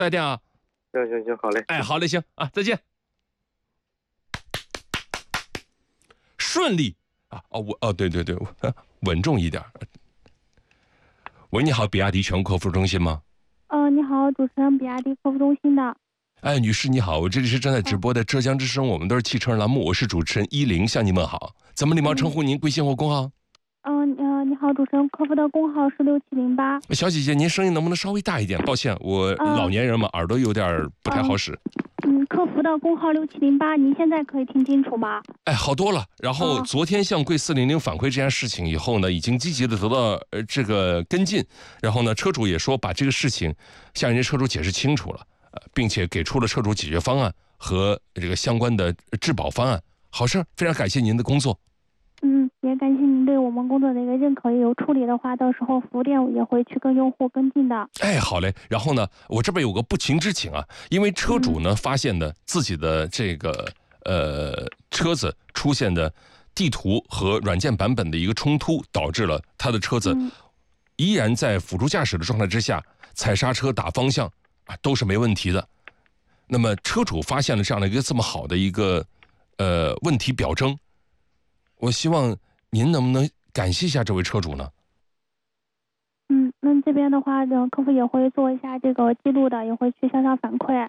带电啊。 行，好嘞。 哎，好嘞，行啊，再见。顺利啊，对，稳重一点。喂，你好，比亚迪全国客服中心吗？ 你好，主持人，比亚迪客服中心的。 哎，女士你好，我这里是正在直播的浙江之声，我们都是汽车人栏目，我是主持人10，向你们好。怎么礼貌称呼您贵姓或工号？ 你好，主持人，客服的工号是6708。 小姐姐，您声音能不能稍微大一点？抱歉，我老年人嘛，耳朵有点不太好使。 客服的工号6708，您现在可以听清楚吗？ 哎，好多了。然后昨天向贵400反馈这件事情以后呢，已经积极的得到这个跟进。然后呢，车主也说把这个事情向人家车主解释清楚了，并且给出了车主解决方案和这个相关的质保方案。好事，非常感谢您的工作。 也感谢您对我们工作的一个认可，有处理的话，到时候服务店也会去跟用户跟进的。 哎，好嘞。然后呢，我这边有个不情之请啊，因为车主呢发现的自己的这个车子出现的地图和软件版本的一个冲突，导致了他的车子依然在辅助驾驶的状态之下，踩刹车、打方向啊都是没问题的。那么车主发现了这样的一个这么好的一个问题表征，我希望您能不能感谢一下这位车主呢？ 那这边的话，客服也会做一下这个记录的，也会去向上反馈。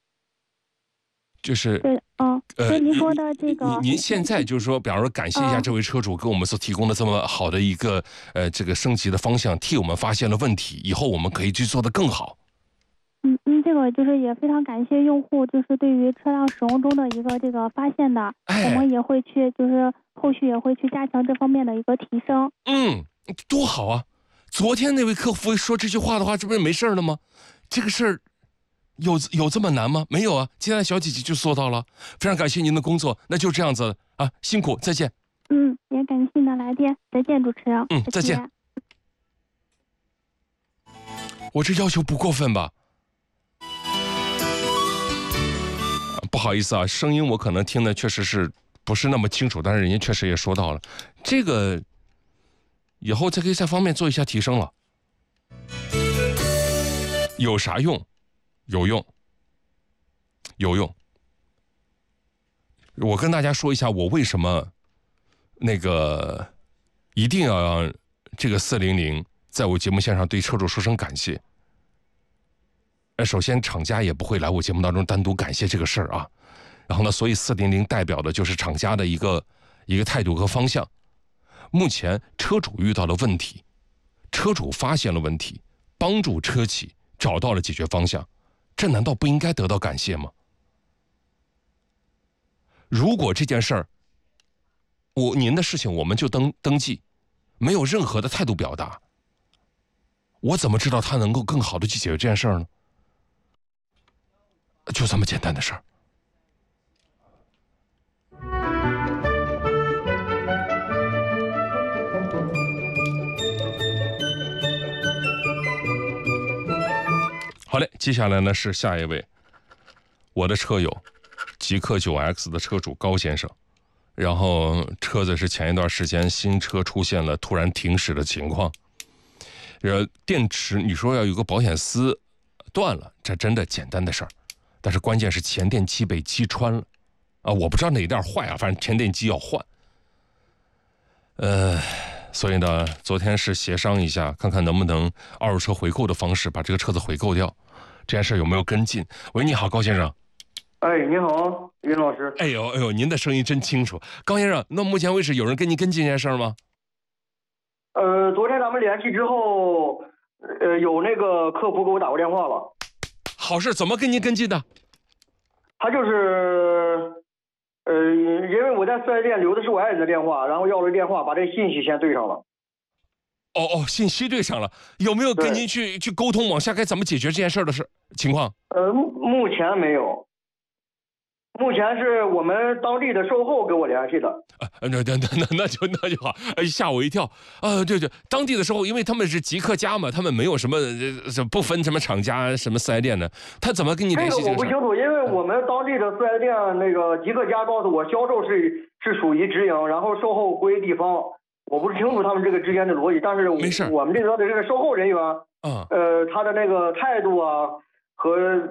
就是对，所以您说的这个， 您现在就是说，比方说感谢一下这位车主给我们所提供的这么好的一个这个升级的方向，替我们发现了问题，以后我们可以去做得更好。 这个就是也非常感谢用户，就是对于车辆使用中的一个这个发现的，我们也会去，就是后续也会去加强这方面的一个提升。 多好啊！昨天那位客服说这句话的话，这不是没事了吗？这个事儿有这么难吗？没有啊，今天的小姐姐就做到了，非常感谢您的工作，那就这样子啊，辛苦，再见。 也感谢您的来电，再见，主持人。 再见。我这要求不过分吧？不好意思啊，声音我可能听的确实是不是那么清楚，但是人家确实也说到了，这个以后再可以在方面做一下提升了。有啥用？有用。我跟大家说一下，我为什么那个一定要让这个400在我节目线上对车主说声感谢。首先厂家也不会来我节目当中单独感谢这个事儿啊，然后呢，所以400代表的就是厂家的一个态度和方向。目前车主遇到了问题，车主发现了问题，帮助车企找到了解决方向，这难道不应该得到感谢吗？如果这件事儿您的事情我们就登记，没有任何的态度表达，我怎么知道他能够更好的去解决这件事儿呢？就这么简单的事儿。好嘞，接下来呢是下一位，我的车友极氪9X 的车主高先生，然后车子是前一段时间新车出现了突然停驶的情况，电池你说要有个保险丝断了，这真的简单的事儿，但是关键是前电机被击穿了啊！我不知道哪点坏啊，反正前电机要换。所以呢，昨天是协商一下，看看能不能二手车回购的方式把这个车子回购掉，这件事有没有跟进？喂，你好，高先生。 哎，你好，云老师。 哎呦，您的声音真清楚，高先生。那目前为止有人跟您跟进这件事吗？ 昨天咱们联系之后，有那个客服给我打过电话了。 好事，怎么跟您跟进的？ 他就是，因为我在4S店留的是我爱人的电话，然后要了电话，把这信息先对上了。 信息对上了，有没有跟您去沟通往下该怎么解决这件事的情况？ 目前没有。目前是我们当地的售后给我联系的。 那就好，吓我一跳啊！对，当地的售后，因为他们是极客家嘛，他们没有什么不分什么厂家什么4S店的，他怎么跟你联系？ 这个我不清楚，因为我们当地的4S店那个极客家告诉我，销售是属于直营，然后售后归地方。我不是清楚他们这个之间的逻辑，但是没事， 我们这边的这个售后人员，他的那个态度啊。 和